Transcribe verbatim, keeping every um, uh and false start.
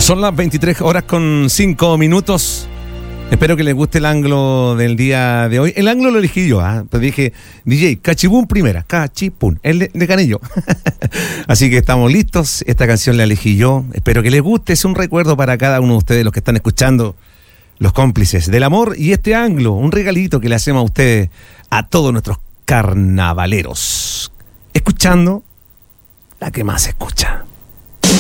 Son las veintitrés horas con cinco minutos. Espero que les guste el anglo del día de hoy. El anglo lo elegí yo, ¿eh? Pues dije, D J, cachipún primera, cachipún. Él le, le gané yo. Así que estamos listos. Esta canción la elegí yo. Espero que les guste. Es un recuerdo para cada uno de ustedes, los que están escuchando, los cómplices del amor. Y este anglo, un regalito que le hacemos a ustedes, a todos nuestros carnavaleros. Escuchando la que más se escucha.